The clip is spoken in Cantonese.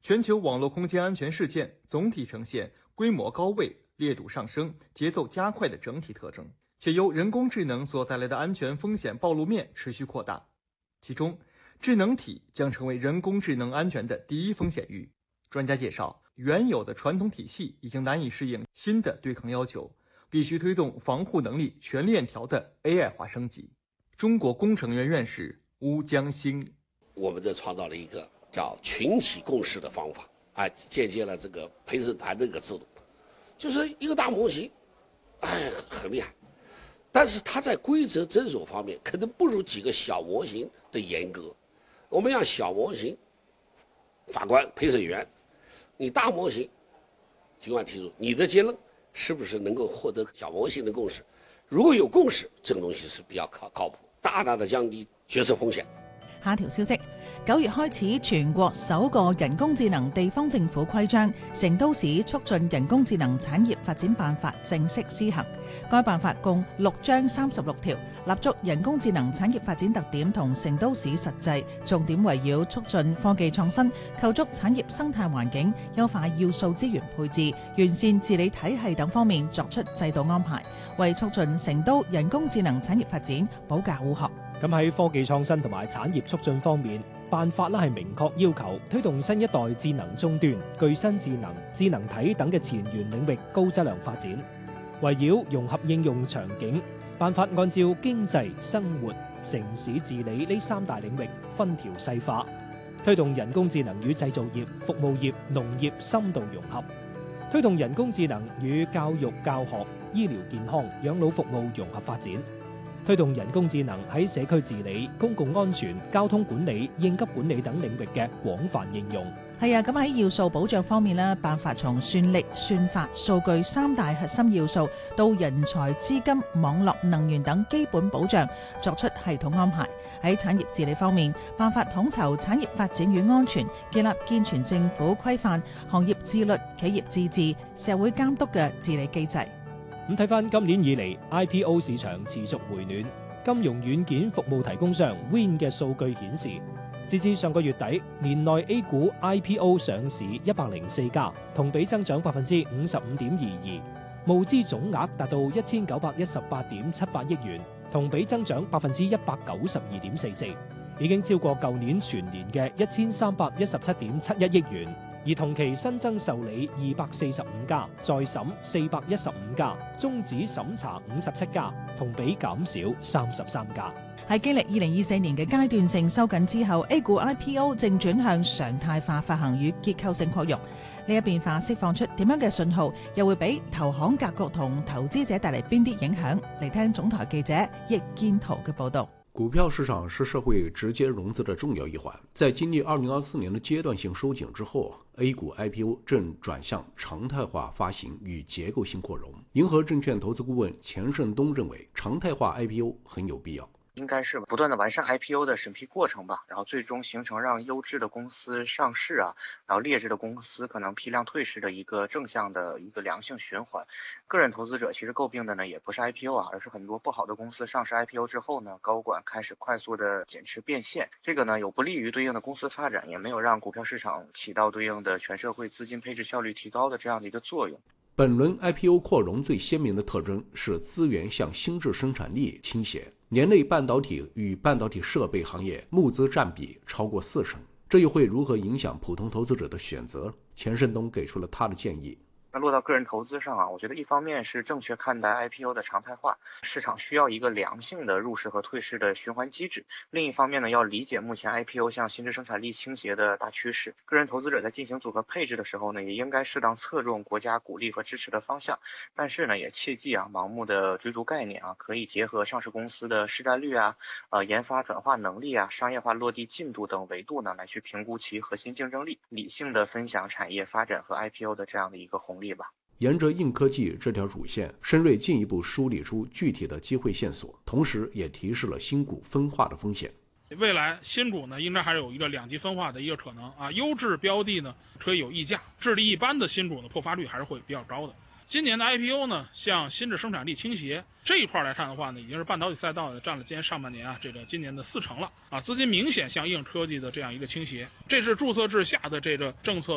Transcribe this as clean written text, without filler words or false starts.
全球网络空间安全事件总体呈现规模高位、烈度上升、节奏加快的整体特征，且由人工智能所带来的安全风险暴露面持续扩大。其中，智能体将成为人工智能安全的第一风险域。专家介绍，原有的传统体系已经难以适应新的对抗要求，必须推动防护能力全链条的 AI 化升级。中国工程院院士邬江兴： 我们创造了一个叫群体共识的方法，借鉴了这个陪审团这个制度，就是一个大模型，很厉害，但是它在规则遵守方面可能不如几个小模型的严格。我们让小模型法官、陪审员，你大模型尽管提出你的结论是不是能够获得小模型的共识，如果有共识，这个东西是比较靠谱，大大的降低决策風險。 下條消息，9月開始，全國首個人工智能地方政府規章《成都市促進人工智能產業發展辦法》正式施行。該辦法共6章36條，立足人工智能產業發展特點同成都市實際，重點圍繞促進科技創新、構築產業生態環境、優化要素資源配置、完善治理體系等方面作出制度安排，為促進成都人工智能產業發展保駕護航。 咁喺科技創新同埋產業促進方面，辦法係明確要求推動新一代智能終端、具身智能、智能體等嘅前沿領域高質量發展。圍繞融合應用場景，辦法按照經濟、生活、城市治理呢3大領域分條細化，推動人工智能與製造業、服務業、農業深度融合，推動人工智能與教育教學、醫療健康、養老服務融合發展。推動人工智能喺社區治理、公共安全、交通管理、應急管理等領域嘅廣泛應用。 係啊，咁喺要素保障方面呢，辦法從算力、算法、數據3大核心要素到人才、資金、網絡、能源等基本保障作出系統安排。喺產業治理方面，辦法統籌產業發展與安全，建立健全政府規範、行業自律、企業自治、社會監督嘅治理機制。 咁睇翻今年以嚟 IPO 市場持續回暖，金融軟件服務提供商 Win 嘅數據顯示，截至上個月底，年內 A 股 IPO 上市104家，同比增長55.22%，募資總額達到1918.78億元，同比增長192.44%，已經超過舊年全年嘅1317.71億元。而同期新增受理245家，再審415家，終止審查57家，同比減少33家。 喺經歷2024年嘅階段性收緊之後 ，A 股 IPO 正轉向常態化發行與結構性擴容。呢一變化釋放出點樣嘅信號，又會俾投行格局同投資者帶嚟邊啲影響？嚟聽總台記者易建圖嘅報導。 股票市场是社会直接融资的重要一环，在经历2024年的阶段性收紧之后 ，A 股 IPO 正转向常态化发行与结构性扩容。银河证券投资顾问钱胜东认为，常态化 IPO 很有必要。 应该是不断的完善 IPO 的审批过程吧，然后最终形成让优质的公司上市啊，然后劣质的公司可能批量退市的一个正向的一个良性循环。个人投资者其实诟病的呢也不是 IPO 啊，而是很多不好的公司上市 IPO 之后呢，高管开始快速的减持变现，这个呢有不利于对应的公司发展，也没有让股票市场起到对应的全社会资金配置效率提高的这样的一个作用。 本轮 IPO 扩容最鲜明的特征是资源向新质生产力倾斜，年内半导体与半导体设备行业募资占比超过40%，这又会如何影响普通投资者的选择？钱胜东给出了他的建议。 那落到个人投资上啊，我觉得一方面是正确看待 IPO 的常态化，市场需要一个良性的入市和退市的循环机制。另一方面呢，要理解目前 IPO 向新质生产力倾斜的大趋势。个人投资者在进行组合配置的时候呢，也应该适当侧重国家鼓励和支持的方向。但是呢，也切忌啊盲目的追逐概念啊，可以结合上市公司的市占率啊、研发转化能力啊、商业化落地进度等维度呢，来去评估其核心竞争力，理性的分享产业发展和 IPO 的这样的一个红利吧。 沿着硬科技这条主线，深锐进一步梳理出具体的机会线索，同时也提示了新股分化的风险。 未来新股呢，应该还是有一个2级分化的一个可能啊。优质标的呢可以有溢价，质地一般的新股呢破发率还是会比较高的。今年的 IPO 呢，向新质生产力倾斜这一块来看的话呢，已经是半导体赛道的占了今年上半年啊今年的40%了啊，资金明显向硬科技的这样一个倾斜，这是注册制下的这个政策